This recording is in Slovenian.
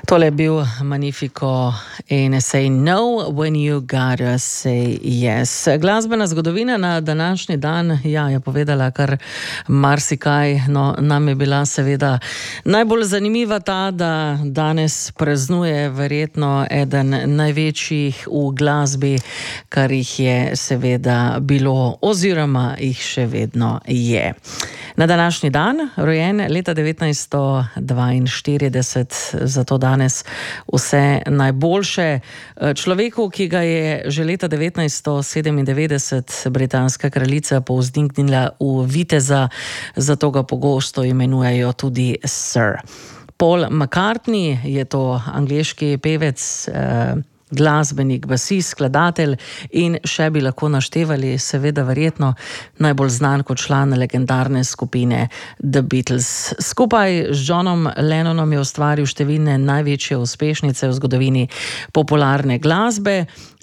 Tole je bil Magnifico in Say No When You Gotta Say Yes. Glasbena zgodovina na današnji dan je povedala kar marsikaj, no nam je bila seveda najbolj zanimiva ta, da danes praznuje verjetno eden največjih v glasbi, kar jih je seveda bilo oziroma jih še vedno je. Na današnji dan, rojen leta 1942, zato danes vse najboljše človeku, ki ga je že leta 1997 britanska kraljica povzdignila v viteza, zato ga pogosto imenujejo tudi Sir. Paul McCartney je to angleški pevec, glasbenik, basist, skladatelj in še bi lahko naštevali, seveda verjetno najbolj znan kot član legendarne skupine The Beatles. Skupaj z Johnom Lennonom je ustvaril številne največje uspešnice v zgodovini popularne glasbe.